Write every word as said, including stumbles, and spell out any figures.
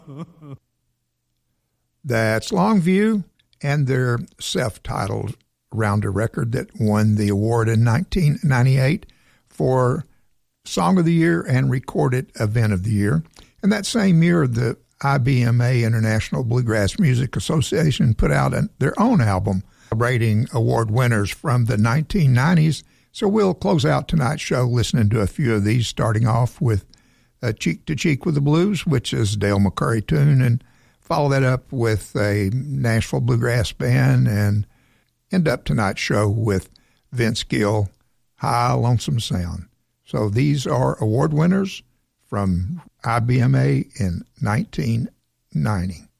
That's Longview and their self-titled Rounder record that won the award in nineteen ninety-eight for Song of the Year and Recorded Event of the Year. And that same year, the I B M A, International Bluegrass Music Association, put out an, their own album celebrating award winners from the nineteen nineties. So we'll close out tonight's show listening to a few of these, starting off with uh, Cheek to Cheek with the Blues, which is Dale McCurry tune, and follow that up with a Nashville Bluegrass Band, and end up tonight's show with Vince Gill, High Lonesome Sound. So these are award winners from I B M A in nineteen ninety.